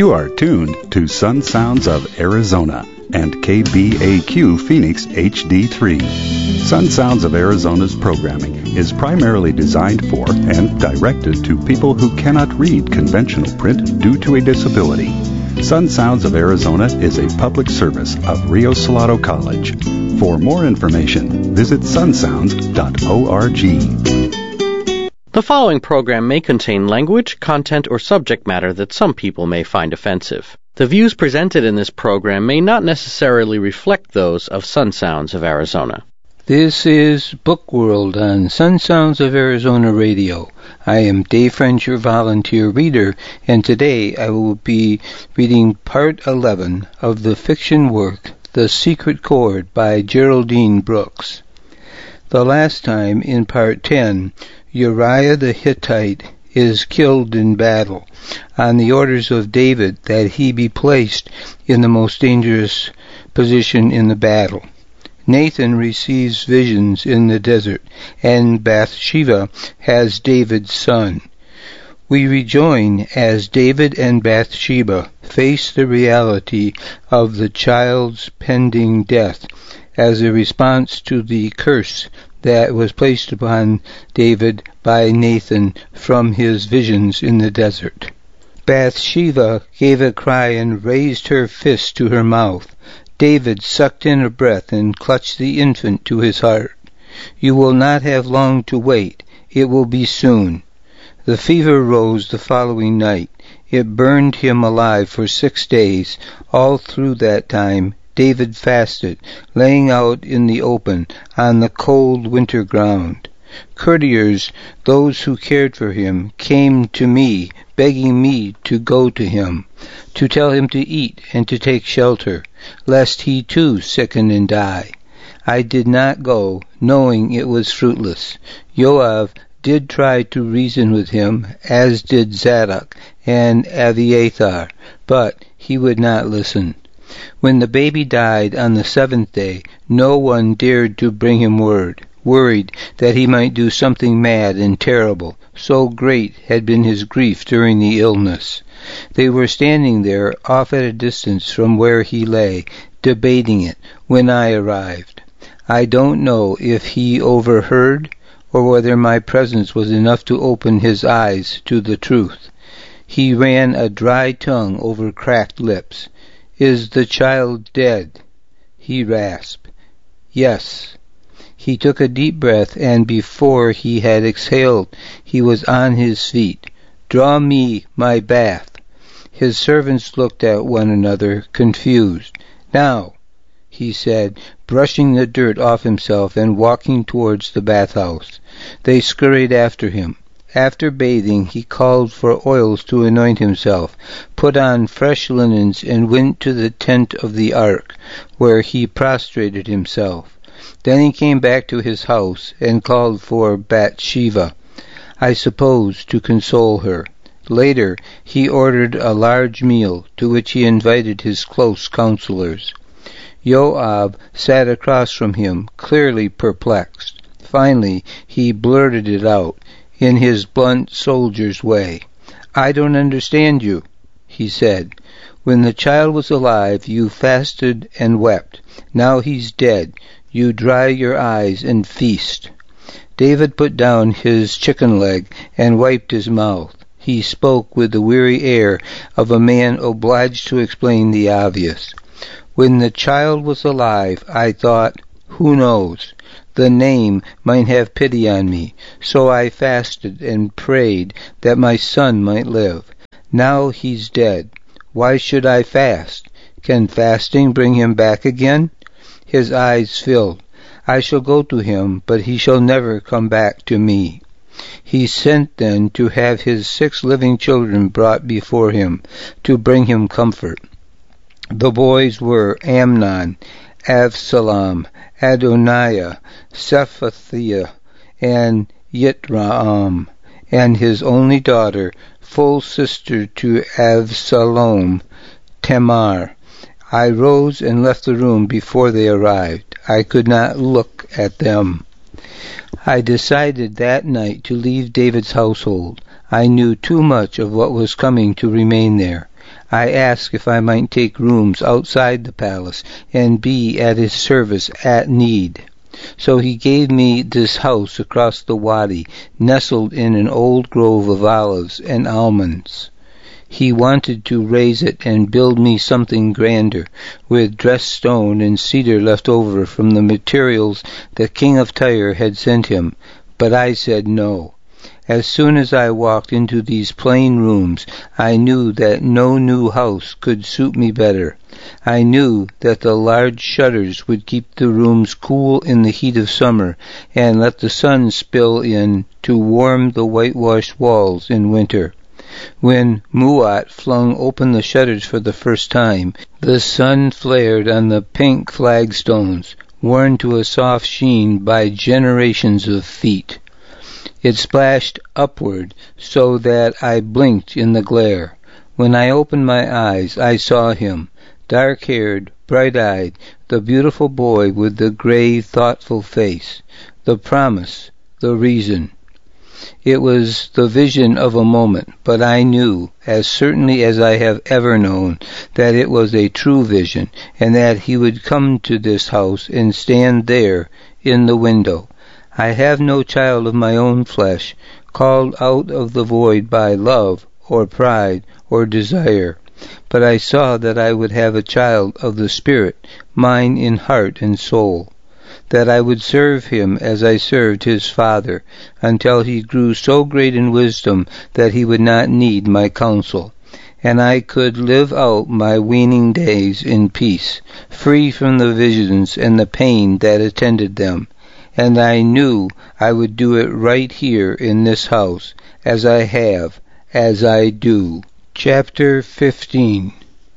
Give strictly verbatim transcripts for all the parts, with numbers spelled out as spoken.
You are tuned to Sun Sounds of Arizona and K B A Q Phoenix H D three. Sun Sounds of Arizona's programming is primarily designed for and directed to people who cannot read conventional print due to a disability. Sun Sounds of Arizona is a public service of Rio Salado College. For more information, visit sun sounds dot org. The following program may contain language, content, or subject matter that some people may find offensive. The views presented in this program may not necessarily reflect those of Sun Sounds of Arizona. This is Book World on Sun Sounds of Arizona Radio. I am Dave French, your volunteer reader, and today I will be reading Part eleven of the fiction work The Secret Chord by Geraldine Brooks. The last time, in Part ten, Uriah the Hittite is killed in battle on the orders of David that he be placed in the most dangerous position in the battle. Nathan receives visions in the desert, and Bathsheba has David's son. We rejoin as David and Bathsheba face the reality of the child's pending death as a response to the curse that was placed upon David by Nathan from his visions in the desert. Bathsheba gave a cry and raised her fist to her mouth. David sucked in a breath and clutched the infant to his heart. You will not have long to wait. It will be soon. The fever rose the following night. It burned him alive for six days. All through that time, David fasted, laying out in the open on the cold winter ground. Courtiers, those who cared for him, came to me, begging me to go to him, to tell him to eat and to take shelter, lest he too sicken and die. I did not go, knowing it was fruitless. Joab did try to reason with him, as did Zadok and Abiathar, but he would not listen. When the baby died on the seventh day, no one dared to bring him word, worried that he might do something mad and terrible. So great had been his grief during the illness. They were standing there, off at a distance from where he lay, debating it, when I arrived. I don't know if he overheard, or whether my presence was enough to open his eyes to the truth. He ran a dry tongue over cracked lips. Is the child dead? He rasped. Yes. He took a deep breath, and before he had exhaled, he was on his feet. Draw me my bath. His servants looked at one another, confused. Now, he said, brushing the dirt off himself and walking towards the bathhouse. They scurried after him. After bathing, he called for oils to anoint himself, put on fresh linens, and went to the tent of the ark, where he prostrated himself. Then he came back to his house and called for Bathsheba, I suppose to console her. Later, he ordered a large meal, to which he invited his close counselors. Joab sat across from him, clearly perplexed. Finally, he blurted it out, in his blunt soldier's way. I don't understand you, he said. When the child was alive, you fasted and wept. Now he's dead. You dry your eyes and feast. David put down his chicken leg and wiped his mouth. He spoke with the weary air of a man obliged to explain the obvious. When the child was alive, I thought, who knows? The name might have pity on me, so I fasted and prayed that my son might live. Now he's dead. Why should I fast? Can fasting bring him back again? His eyes filled. I shall go to him, but he shall never come back to me. He sent then to have his six living children brought before him, to bring him comfort. The boys were Amnon, Avsalom, Adoniah, Shephatiah, and Yitream, and his only daughter, full sister to Avsalom, Tamar. I rose and left the room before they arrived. I could not look at them. I decided that night to leave David's household. I knew too much of what was coming to remain there. I asked if I might take rooms outside the palace and be at his service at need. So he gave me this house across the wadi, nestled in an old grove of olives and almonds. He wanted to raise it and build me something grander, with dressed stone and cedar left over from the materials the king of Tyre had sent him, but I said no. As soon as I walked into these plain rooms, I knew that no new house could suit me better. I knew that the large shutters would keep the rooms cool in the heat of summer, and let the sun spill in to warm the whitewashed walls in winter. When Mu'at flung open the shutters for the first time, the sun flared on the pink flagstones, worn to a soft sheen by generations of feet. It splashed upward so that I blinked in the glare. When I opened my eyes, I saw him, dark-haired, bright-eyed, the beautiful boy with the grave, thoughtful face, the promise, the reason. It was the vision of a moment, but I knew, as certainly as I have ever known, that it was a true vision, and that he would come to this house and stand there in the window. I have no child of my own flesh, called out of the void by love, or pride, or desire. But I saw that I would have a child of the Spirit, mine in heart and soul, that I would serve him as I served his father, until he grew so great in wisdom that he would not need my counsel, and I could live out my waning days in peace, free from the visions and the pain that attended them. And I knew I would do it right here in this house, as I have, as I do. Chapter fifteen.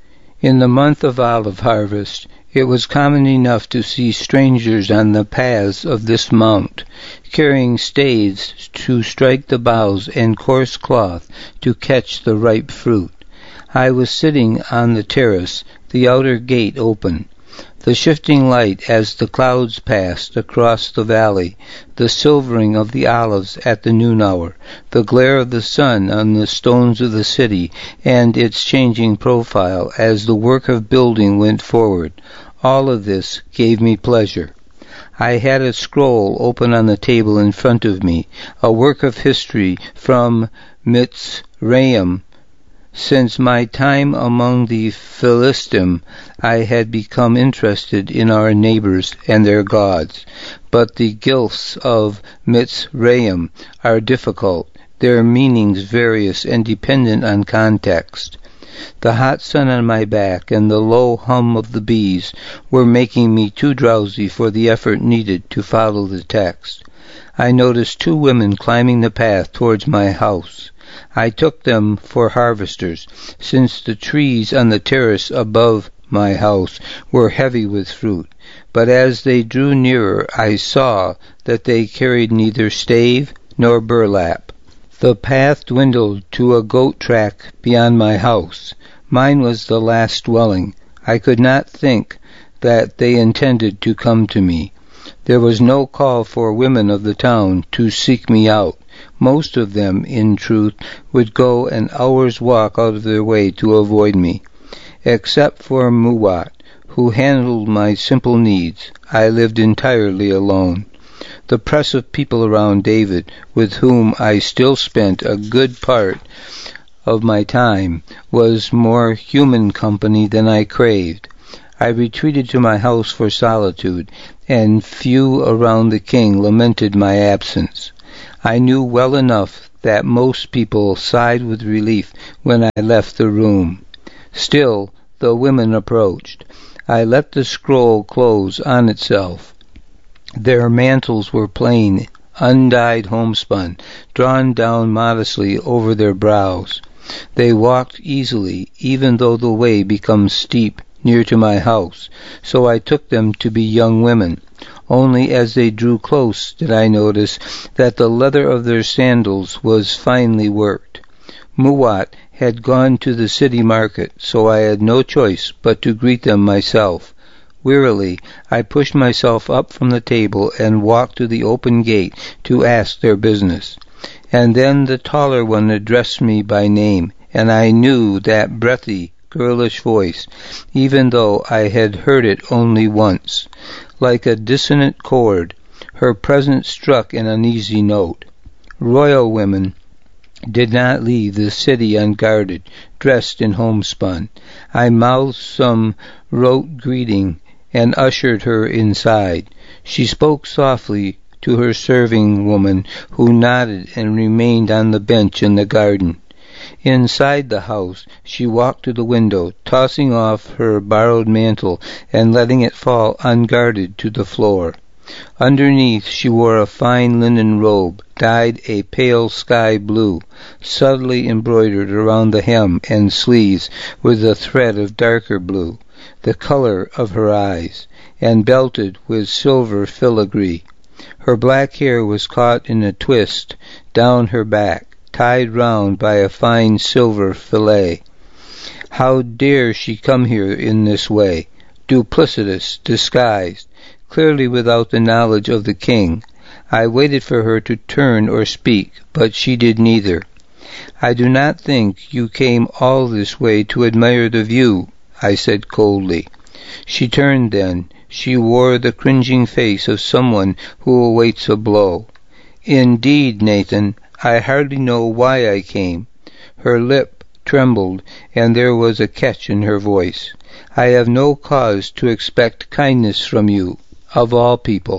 In the month of olive harvest, it was common enough to see strangers on the paths of this mount, carrying staves to strike the boughs and coarse cloth to catch the ripe fruit. I was sitting on the terrace, the outer gate open. The shifting light as the clouds passed across the valley, the silvering of the olives at the noon hour, the glare of the sun on the stones of the city, and its changing profile as the work of building went forward, all of this gave me pleasure. I had a scroll open on the table in front of me, a work of history from Mitzrayim. Since my time among the Philistim, I had become interested in our neighbors and their gods. But the gilfs of Mitzrayim are difficult, their meanings various and dependent on context. The hot sun on my back and the low hum of the bees were making me too drowsy for the effort needed to follow the text. I noticed two women climbing the path towards my house. I took them for harvesters, since the trees on the terrace above my house were heavy with fruit. But as they drew nearer, I saw that they carried neither stave nor burlap. The path dwindled to a goat track beyond my house. Mine was the last dwelling. I could not think that they intended to come to me. There was no call for women of the town to seek me out. Most of them, in truth, would go an hour's walk out of their way to avoid me. Except for Mu'at, who handled my simple needs, I lived entirely alone. The press of people around David, with whom I still spent a good part of my time, was more human company than I craved. I retreated to my house for solitude, and few around the king lamented my absence. I knew well enough that most people sighed with relief when I left the room. Still, the women approached. I let the scroll close on itself. Their mantles were plain, undyed homespun, drawn down modestly over their brows. They walked easily, even though the way becomes steep near to my house, so I took them to be young women. Only as they drew close did I notice that the leather of their sandals was finely worked. Mu'at had gone to the city market, so I had no choice but to greet them myself. Wearily, I pushed myself up from the table and walked to the open gate to ask their business. And then the taller one addressed me by name, and I knew that breathy, girlish voice, even though I had heard it only once. Like a dissonant chord, her presence struck an uneasy note. Royal women did not leave the city unguarded, dressed in homespun. I mouthed some rote greeting and ushered her inside. She spoke softly to her serving woman, who nodded and remained on the bench in the garden. Inside the house, she walked to the window, tossing off her borrowed mantle and letting it fall unguarded to the floor. Underneath she wore a fine linen robe, dyed a pale sky blue, subtly embroidered around the hem and sleeves with a thread of darker blue, the color of her eyes, and belted with silver filigree. Her black hair was caught in a twist down her back, tied round by a fine silver fillet. How dare she come here in this way, duplicitous, disguised, clearly without the knowledge of the king? I waited for her to turn or speak, but she did neither. I do not think you came all this way to admire the view, I said coldly. She turned then. She wore the cringing face of someone who awaits a blow. Indeed, Nathan, I hardly know why I came. Her lip trembled, and there was a catch in her voice. I have no cause to expect kindness from you, of all people.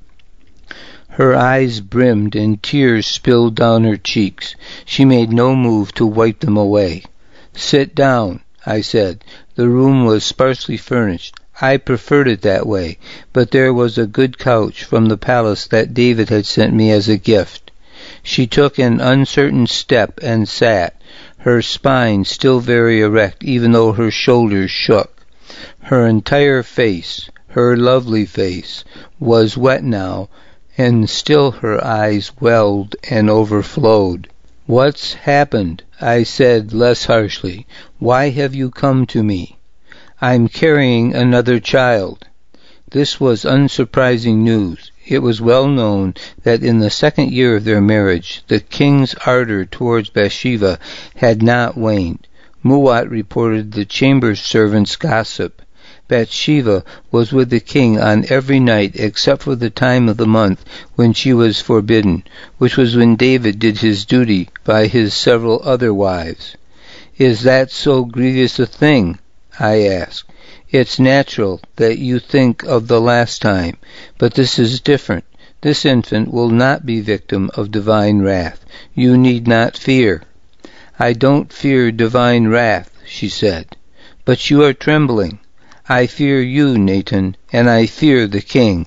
Her eyes brimmed and tears spilled down her cheeks. She made no move to wipe them away. Sit down, I said. The room was sparsely furnished. I preferred it that way, but there was a good couch from the palace that David had sent me as a gift. She took an uncertain step and sat, her spine still very erect even though her shoulders shook. Her entire face, her lovely face, was wet now, and still her eyes welled and overflowed. "What's happened?" I said less harshly. "Why have you come to me?" "I'm carrying another child." This was unsurprising news. It was well known that in the second year of their marriage, the king's ardor towards Bathsheba had not waned. Muat reported the chamber servant's gossip. Bathsheba was with the king on every night except for the time of the month when she was forbidden, which was when David did his duty by his several other wives. "Is that so grievous a thing?" I asked. "It's natural that you think of the last time, but this is different. This infant will not be victim of divine wrath. You need not fear." "I don't fear divine wrath," she said. "But you are trembling." "I fear you, Nathan, and I fear the king."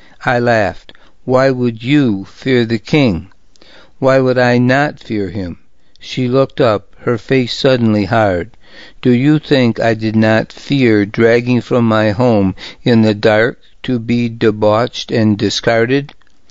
I laughed. "Why would you fear the king?" "Why would I not fear him?" She looked up, her face suddenly hard. "Do you think I did not fear dragging from my home in the dark to be debauched and discarded?"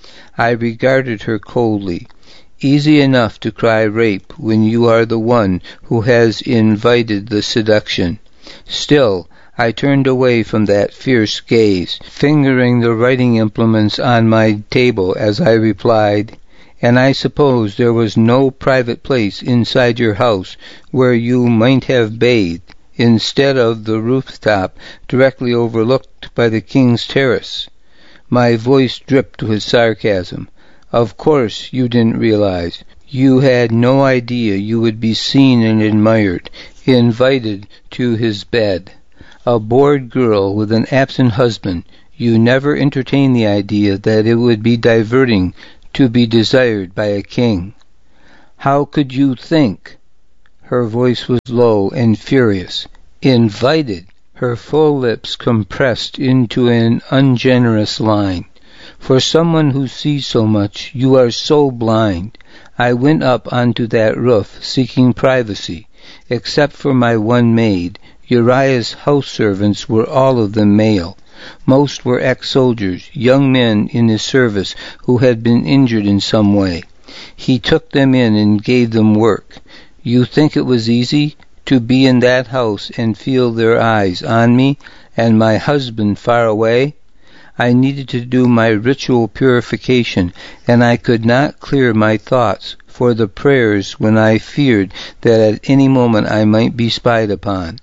I regarded her coldly. Easy enough to cry rape when you are the one who has invited the seduction. Still, I turned away from that fierce gaze, fingering the writing implements on my table as I replied, "And I suppose there was no private place inside your house where you might have bathed, instead of the rooftop directly overlooked by the king's terrace?" My voice dripped with sarcasm. "Of course you didn't realize. You had no idea you would be seen and admired, invited to his bed. A bored girl with an absent husband, you never entertained the idea that it would be diverting to be desired by a king." "How could you think?" Her voice was low and furious. "Invited!" Her full lips compressed into an ungenerous line. "For someone who sees so much, you are so blind. I went up onto that roof seeking privacy. Except for my one maid, Uriah's house servants were all of them male. Most were ex-soldiers, young men in his service who had been injured in some way. He took them in and gave them work. You think it was easy to be in that house and feel their eyes on me and my husband far away? I needed to do my ritual purification, and I could not clear my thoughts for the prayers when I feared that at any moment I might be spied upon.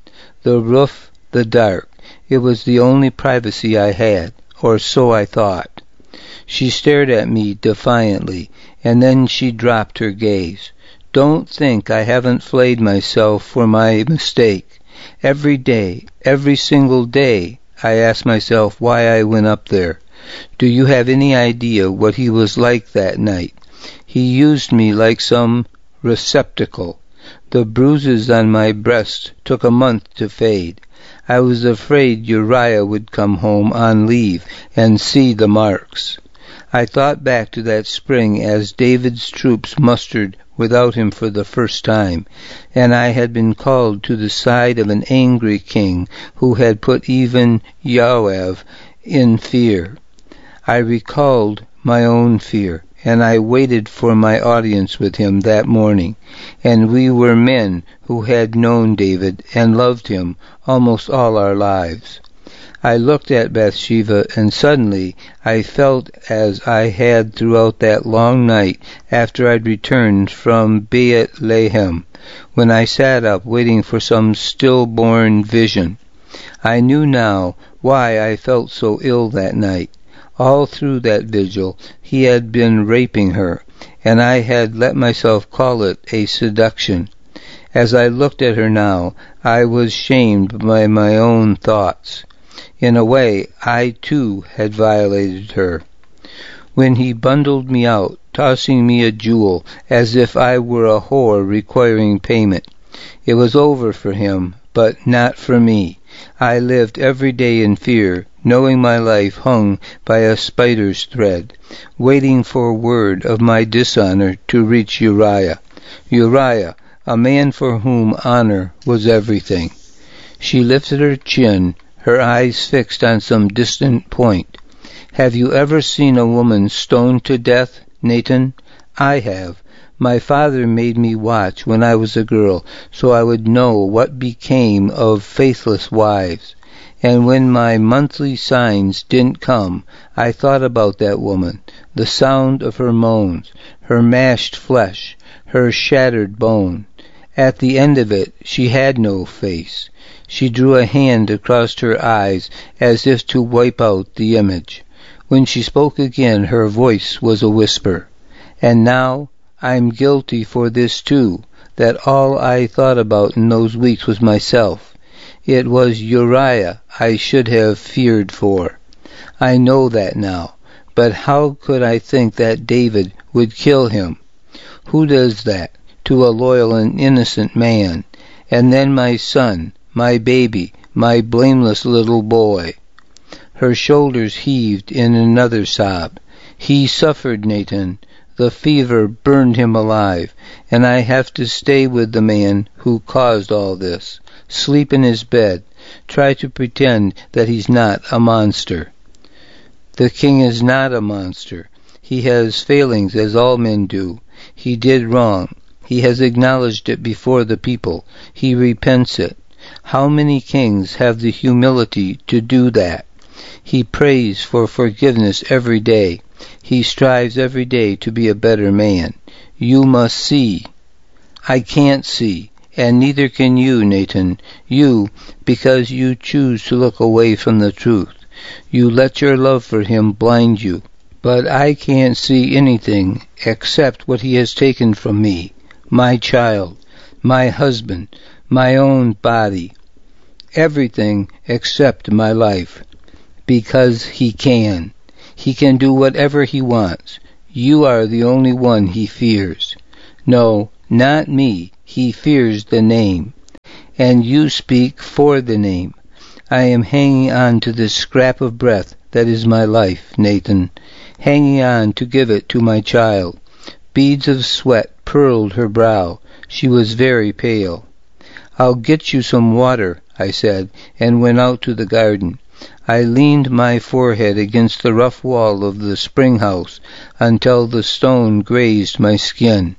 the roof, the dark. It was the only privacy I had, or so I thought. She stared at me defiantly, and then she dropped her gaze. Don't think I haven't flayed myself for my mistake. Every day, every single day, I ask myself why I went up there. Do you have any idea what he was like that night? He used me like some receptacle. The bruises on my breast took a month to fade. I was afraid Uriah would come home on leave and see the marks. I thought back to that spring as David's troops mustered without him for the first time, and I had been called to the side of an angry king who had put even Joab in fear. I recalled my own fear, and I waited for my audience with him that morning, and we were men who had known David and loved him almost all our lives. I looked at Bathsheba, and suddenly I felt as I had throughout that long night after I'd returned from Bethlehem, when I sat up waiting for some stillborn vision. I knew now why I felt so ill that night. All through that vigil he had been raping her, and I had let myself call it a seduction. As I looked at her now, I was shamed by my own thoughts. In a way, I too had violated her. When he bundled me out, tossing me a jewel as if I were a whore requiring payment, it was over for him, but not for me. I lived every day in fear, knowing my life hung by a spider's thread, waiting for word of my dishonor to reach Uriah. Uriah, a man for whom honor was everything. She lifted her chin, her eyes fixed on some distant point. Have you ever seen a woman stoned to death, Nathan? I have. My father made me watch when I was a girl, so I would know what became of faithless wives. And when my monthly signs didn't come, I thought about that woman, the sound of her moans, her mashed flesh, her shattered bone. At the end of it, she had no face. She drew a hand across her eyes as if to wipe out the image. When she spoke again, her voice was a whisper. And now I'm guilty for this too, that all I thought about in those weeks was myself. It was Uriah I should have feared for. I know that now, but how could I think that David would kill him? Who does that to a loyal and innocent man? And then my son, my baby, my blameless little boy. Her shoulders heaved in another sob. He suffered, Nathan. The fever burned him alive, and I have to stay with the man who caused all this, sleep in his bed, try to pretend that he's not a monster. The king is not a monster. He has failings as all men do. He did wrong. He has acknowledged it before the people. He repents it. How many kings have the humility to do that? He prays for forgiveness every day. He strives every day to be a better man. You must see. I can't see, and neither can you, Nathan. You, because you choose to look away from the truth. You let your love for him blind you. But I can't see anything except what he has taken from me, my child, my husband, my own body, everything except my life, because he can. He can do whatever he wants. You are the only one he fears. No, not me. He fears the name. And you speak for the name. I am hanging on to this scrap of breath that is my life, Nathan, hanging on to give it to my child. Beads of sweat pearled her brow. She was very pale. I'll get you some water, I said, and went out to the garden. I leaned my forehead against the rough wall of the spring house until the stone grazed my skin.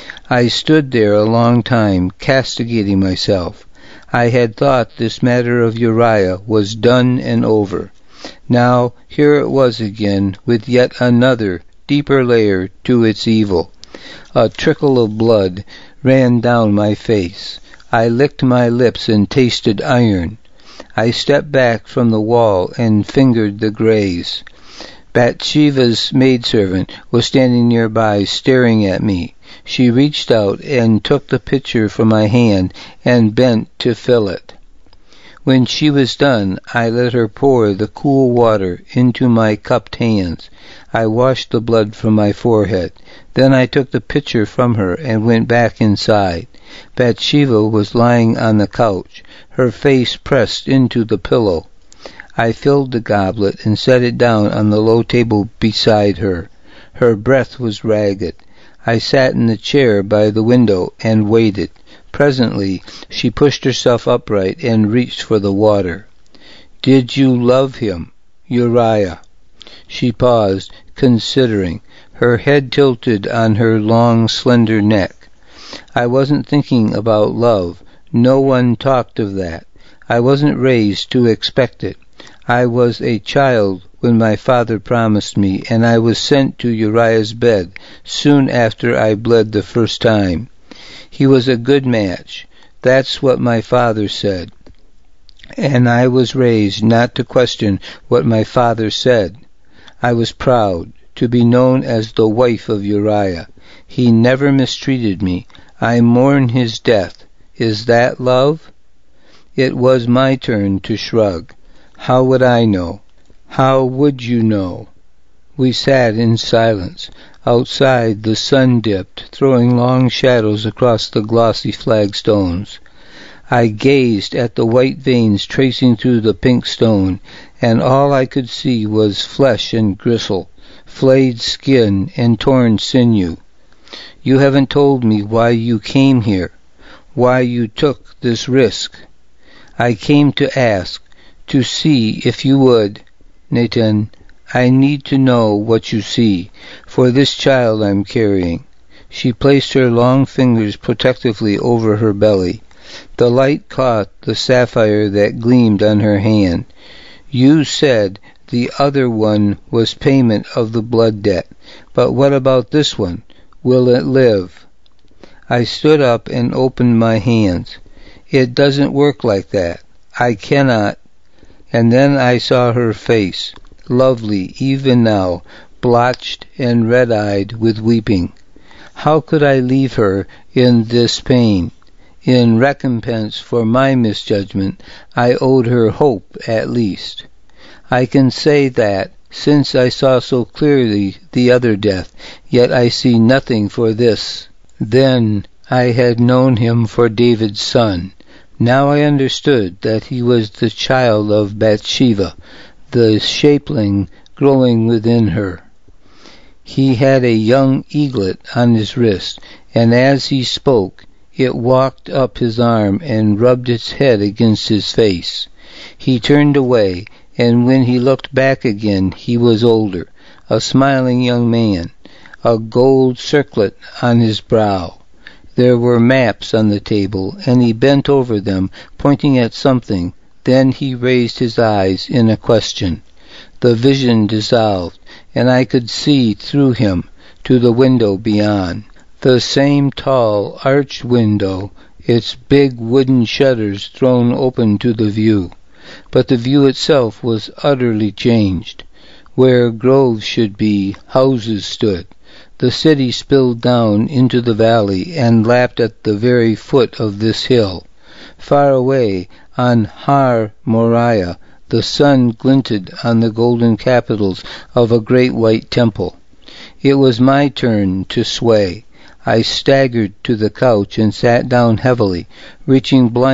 I stood there a long time, castigating myself. I had thought this matter of Uriah was done and over. Now here it was again, with yet another, deeper layer to its evil. A trickle of blood ran down my face. I licked my lips and tasted iron. I stepped back from the wall and fingered the grays. Bathsheba's maidservant was standing nearby, staring at me. She reached out and took the pitcher from my hand and bent to fill it. When she was done, I let her pour the cool water into my cupped hands. I washed the blood from my forehead. Then I took the pitcher from her and went back inside. Bathsheba was lying on the couch, her face pressed into the pillow. I filled the goblet and set it down on the low table beside her. Her breath was ragged. I sat in the chair by the window and waited. Presently she pushed herself upright and reached for the water. "Did you love him, Uriah?" She paused, considering, her head tilted on her long, slender neck. "I wasn't thinking about love. No one talked of that. I wasn't raised to expect it. I was a child when my father promised me, and I was sent to Uriah's bed soon after I bled the first time. He was a good match. That's what my father said. And I was raised not to question what my father said. I was proud to be known as the wife of Uriah. He never mistreated me. I mourn his death. Is that love?" It was my turn to shrug. How would I know? How would you know? We sat in silence. Outside the sun dipped, throwing long shadows across the glossy flagstones. I gazed at the white veins tracing through the pink stone, and all I could see was flesh and gristle, flayed skin and torn sinew. "You haven't told me why you came here, why you took this risk." "I came to ask, to see if you would, Nathan. I need to know what you see, for this child I'm carrying." She placed her long fingers protectively over her belly. The light caught the sapphire that gleamed on her hand. "You said the other one was payment of the blood debt, but what about this one? Will it live?" I stood up and opened my hands. "It doesn't work like that. I cannot." And then I saw her face, lovely even now, blotched and red-eyed with weeping. How could I leave her in this pain? In recompense for my misjudgment, I owed her hope at least. I can say that, since I saw so clearly the other death, yet I see nothing for this. Then I had known him for David's son. Now I understood that he was the child of Bathsheba, the shapeling growing within her. He had a young eaglet on his wrist, and as he spoke, it walked up his arm and rubbed its head against his face. He turned away, and when he looked back again, he was older, a smiling young man, a gold circlet on his brow. There were maps on the table, and he bent over them, pointing at something. Then he raised his eyes in a question. The vision dissolved, and I could see through him to the window beyond. The same tall, arched window, its big wooden shutters thrown open to the view. But the view itself was utterly changed. Where groves should be, houses stood. The city spilled down into the valley and lapped at the very foot of this hill. Far away, on Har Moriah, the sun glinted on the golden capitals of a great white temple. It was my turn to sway. I staggered to the couch and sat down heavily, reaching blind